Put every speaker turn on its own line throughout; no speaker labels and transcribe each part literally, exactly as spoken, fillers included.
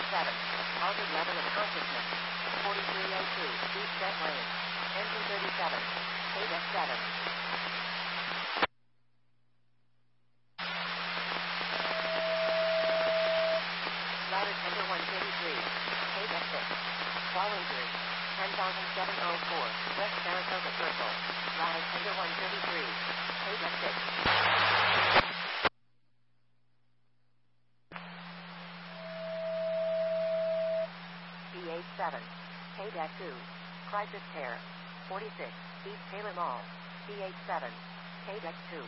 seven. Target level of consciousness. forty-three oh two. Deep set range. Engine thirty-seven. K deck seven. Ladder tender one thirty-three. K deck six. Fall injury. ten thousand seven hundred four. West Saratoga Circle. Ladder tender one thirty-three. K deck six. B H seven. K deck two. Crisis Care. forty-six. East Taylor Mall. B H seven. K deck two.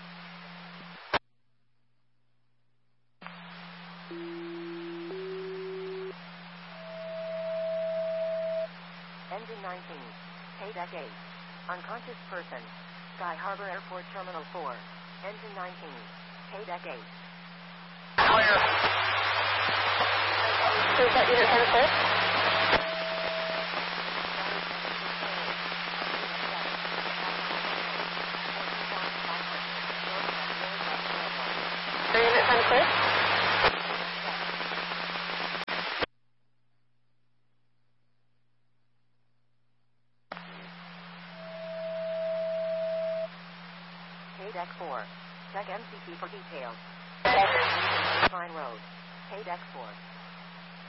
Engine nineteen. K deck eight. Unconscious person. Sky Harbor Airport Terminal four. Engine nineteen. K deck eight.
Clear.
Is that unit ten clear? Are unit ten clear?
K deck four. Check M C T for details.
Okay.
Fine Road. K deck four.